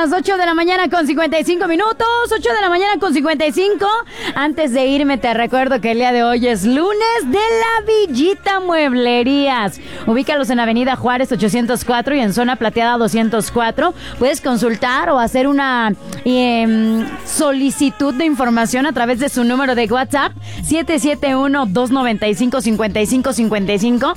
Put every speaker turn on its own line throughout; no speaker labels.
las 8 de la mañana con 55 minutos. 8 de la mañana con 55. Antes de irme, te recuerdo que el día de hoy es lunes de la Villita Mueblerías. Ubícalos en Avenida Juárez 804 y en Zona Plateada 204. Puedes consultar o hacer una solicitud de información a través de su número de WhatsApp 771-295-5555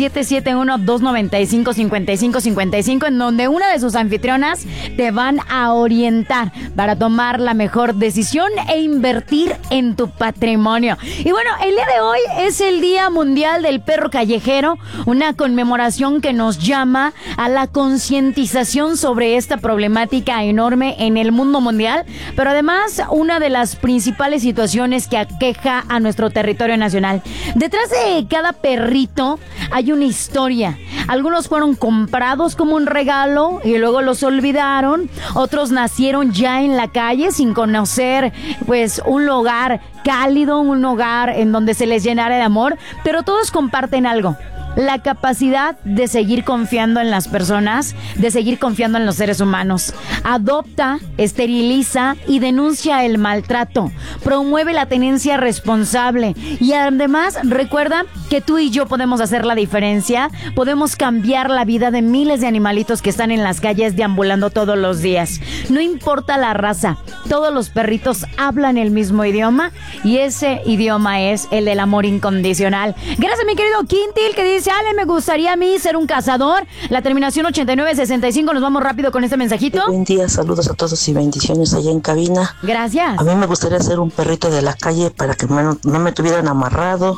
771-295-5555, en donde una de sus anfitrionas te van a orientar para tomar la mejor decisión e invertir en tu patrimonio. Y bueno, el día de hoy es el Día Mundial del Perro Callejero, una conmemoración que nos llama a la concientización sobre esta problemática enorme en el mundo mundial, pero además una de las principales situaciones que aqueja a nuestro territorio nacional. Detrás de cada perrito hay una historia. Algunos fueron comprados como un regalo y luego los olvidaron. Otros nacieron ya en la calle sin conocer pues un hogar cálido, un hogar en donde se les llenara de amor, pero todos comparten algo: la capacidad de seguir confiando en las personas, de seguir confiando en los seres humanos. Adopta, esteriliza y denuncia el maltrato. Promueve la tenencia responsable. Y además, recuerda que tú y yo podemos hacer la diferencia. Podemos cambiar la vida de miles de animalitos que están en las calles deambulando todos los días. No importa la raza, todos los perritos hablan el mismo idioma y ese idioma es el del amor incondicional. Gracias, mi querido Quintil, que dice: Ale, me gustaría a mí ser un cazador. La terminación 8965. Nos vamos rápido con este mensajito.
Buen día, saludos a todos y bendiciones allá en cabina.
Gracias.
A mí me gustaría ser un perrito de la calle para que no me tuvieran amarrado.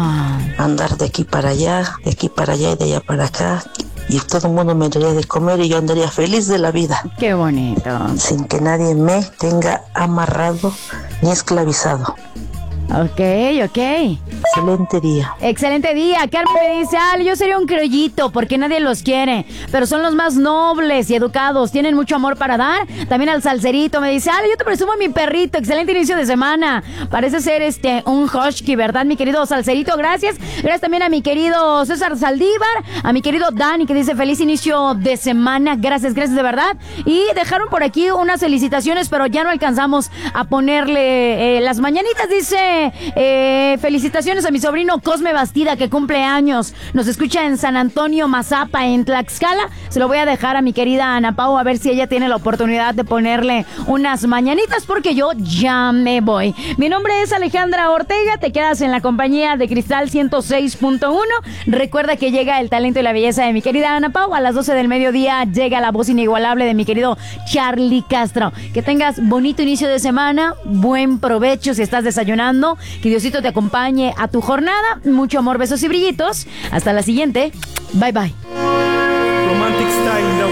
Andar de aquí para allá y de allá para acá. Y todo el mundo me daría de comer y yo andaría feliz de la vida.
Qué bonito.
Sin que nadie me tenga amarrado ni esclavizado.
Ok.
Excelente día.
Excelente día. Carmen me dice: Ale, yo sería un criollito porque nadie los quiere, pero son los más nobles y educados, tienen mucho amor para dar. También al Salcerito me dice: Ale, yo te presumo a mi perrito, excelente inicio de semana. Parece ser un husky, ¿verdad, mi querido Salcerito? Gracias. Gracias también a mi querido César Saldívar, a mi querido Dani, que dice: feliz inicio de semana. Gracias de verdad. Y dejaron por aquí unas felicitaciones, pero ya no alcanzamos a ponerle las mañanitas. Dice: felicitaciones a mi sobrino Cosme Bastida, que cumple años. Nos escucha en San Antonio Mazapa, en Tlaxcala. Se lo voy a dejar a mi querida Ana Pau, a ver si ella tiene la oportunidad de ponerle unas mañanitas, porque yo ya me voy. Mi nombre es Alejandra Ortega. Te quedas en la compañía de Cristal 106.1. Recuerda que llega el talento y la belleza de mi querida Ana Pau. A las 12 del mediodía llega la voz inigualable de mi querido Charlie Castro. Que tengas bonito inicio de semana, buen provecho si estás desayunando. Que Diosito te acompañe a tu jornada. Mucho amor, besos y brillitos. Hasta la siguiente. Bye bye.
Romantic style in the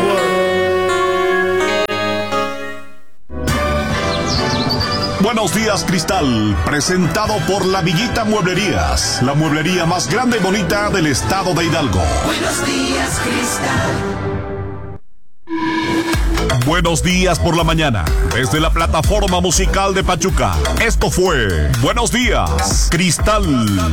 world.
Buenos días, Cristal. Presentado por La Villita Mueblerías, la mueblería más grande y bonita del estado de Hidalgo.
Buenos días, Cristal.
Buenos días por la mañana, desde la plataforma musical de Pachuca. Esto fue Buenos Días, Cristal.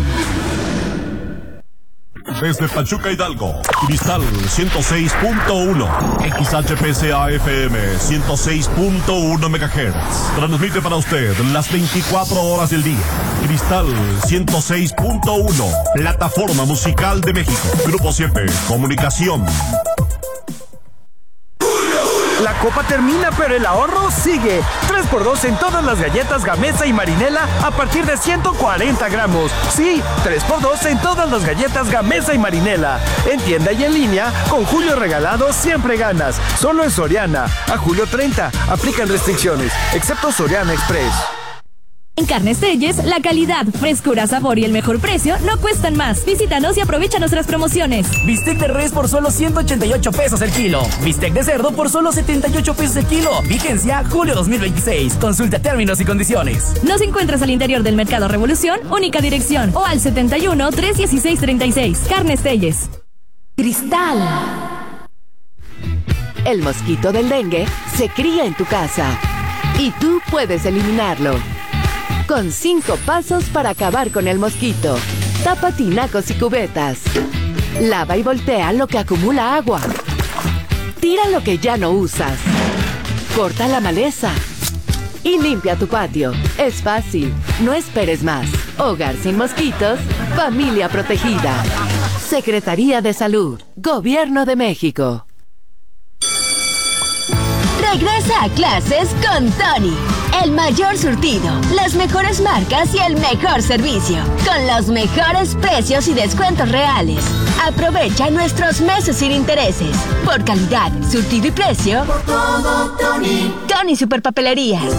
Desde Pachuca, Hidalgo, Cristal 106.1, XHPCA FM 106.1 MHz. Transmite para usted las 24 horas del día. Cristal 106.1, plataforma musical de México. Grupo 7, Comunicación.
La copa termina, pero el ahorro sigue. 3x2 en todas las galletas Gamesa y Marinela a partir de 140 gramos. Sí, 3x2 en todas las galletas Gamesa y Marinela. En tienda y en línea, con Julio Regalado siempre ganas. Solo en Soriana. A julio 30. Aplican restricciones, excepto Soriana Express.
En Carnes Telles, la calidad, frescura, sabor y el mejor precio no cuestan más. Visítanos y aprovecha nuestras promociones.
Bistec de res por solo 188 pesos el kilo. Bistec de cerdo por solo 78 pesos el kilo. Vigencia julio 2026. Consulta términos y condiciones.
Nos encuentras al interior del Mercado Revolución, única dirección, o al 71 316 36. Carnes Telles.
Cristal. El mosquito del dengue se cría en tu casa y tú puedes eliminarlo. Con 5 pasos para acabar con el mosquito. Tapa tinacos y cubetas. Lava y voltea lo que acumula agua. Tira lo que ya no usas. corta la maleza y limpia tu patio. Es fácil, no esperes más. Hogar sin mosquitos, familia protegida. Secretaría de Salud, Gobierno de México.
Regresa a clases con Tony. El mayor surtido, las mejores marcas y el mejor servicio. Con los mejores precios y descuentos reales. Aprovecha nuestros meses sin intereses. Por calidad, surtido y precio.
Por todo, Tony.
Tony Superpapelerías.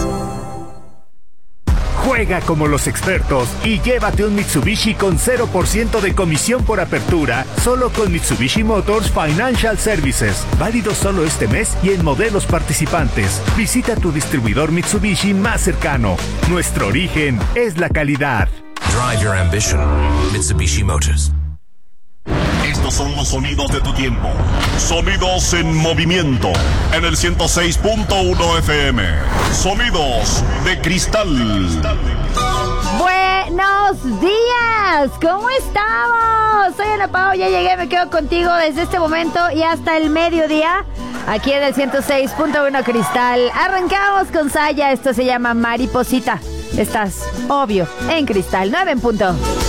Juega como los expertos y llévate un Mitsubishi con 0% de comisión por apertura, solo con Mitsubishi Motors Financial Services. Válido solo este mes y en modelos participantes. Visita tu distribuidor Mitsubishi más cercano. Nuestro origen es la calidad.
Drive your ambition. Mitsubishi Motors.
Estos son los sonidos de tu tiempo. Sonidos en movimiento. En el 106.1 FM. Sonidos de cristal.
Buenos días. ¿Cómo estamos? Soy Ana Pao, ya llegué, me quedo contigo desde este momento y hasta el mediodía. Aquí en el 106.1 Cristal. Arrancamos con Saya. Esto se llama Mariposita. Estás, obvio, en Cristal 9 en punto.